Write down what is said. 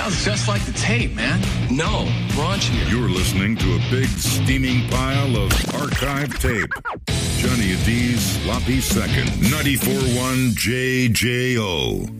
sounds just like the tape, man. No, raunchier. You're listening to a big steaming pile of archive tape. Johnny D's Sloppy Second, 94.1 JJO.